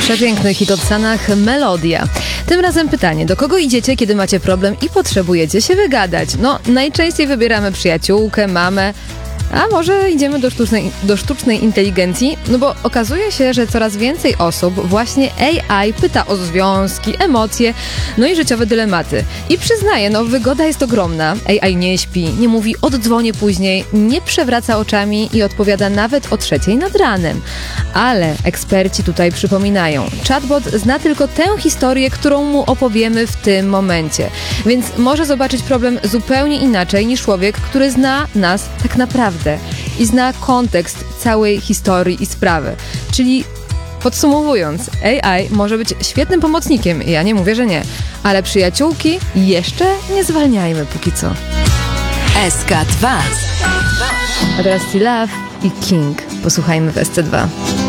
Przepiękny hit od Sanach, Melodia. Tym razem pytanie, do kogo idziecie, kiedy macie problem i potrzebujecie się wygadać? No, najczęściej wybieramy przyjaciółkę, mamę, a może idziemy do sztucznej inteligencji? No bo okazuje się, że coraz więcej osób właśnie AI pyta o związki, emocje, no i życiowe dylematy. I przyznaję, no wygoda jest ogromna. AI nie śpi, nie mówi oddzwonię później, nie przewraca oczami i odpowiada nawet o 3:00 nad ranem. Ale eksperci tutaj przypominają, chatbot zna tylko tę historię, którą mu opowiemy w tym momencie. Więc może zobaczyć problem zupełnie inaczej niż człowiek, który zna nas tak naprawdę i zna kontekst całej historii i sprawy. Czyli podsumowując, AI może być świetnym pomocnikiem, ja nie mówię, że nie, ale przyjaciółki jeszcze nie zwalniajmy póki co. SK2. A teraz Love i King. Posłuchajmy w SC2.